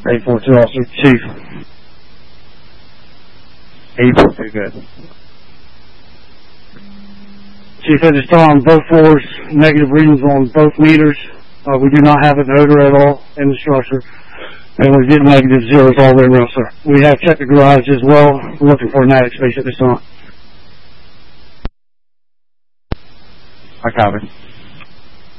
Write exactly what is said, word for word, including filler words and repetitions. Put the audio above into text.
eight four two, Officer. Chief. eight four two, good. Chief, at this time, both floors, negative readings on both meters. Uh, we do not have an odor at all in the structure. And we get negative zeros all the way around, sir. We have checked the garage as well. We're looking for an attic space at this time. I copy.